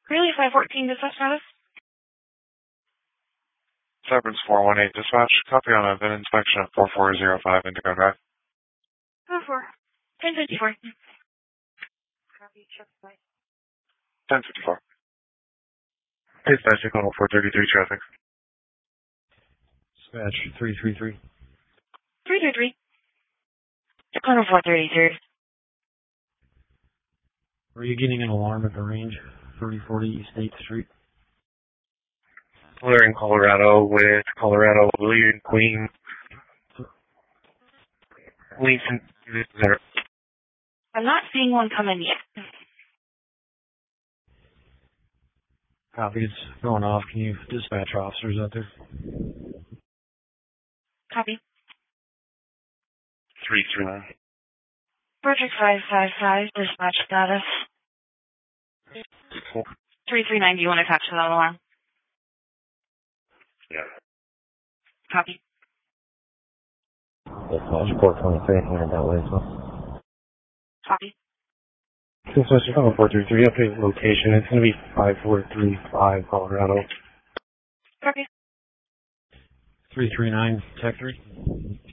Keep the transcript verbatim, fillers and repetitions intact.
Greeley five fourteen, dispatch status. Cypress four one eight, dispatch. Copy on a VIN inspection of four four zero five Indigo Drive. four four. ten fifty-four. Copy, check flight. ten fifty-four. Dispatch, Econo four thirty-three traffic. Dispatch three three three. three three three. Econo four thirty-three. Were you getting an alarm at the range? thirty forty East eighth Street. We're in Colorado with Colorado Lead Queen. Lead. I'm not seeing one come in yet. Copy, it's going off. Can you dispatch officers out there? Copy. three three nine. Project five five five, dispatch status. three three nine, do you want to attach to that alarm? Yeah. Copy. Dispatch four twenty-three, headed that way as well. Copy. Dispatch Econo four thirty-three, update location. It's going to be five four three five Colorado. Copy. three three nine, Tech three.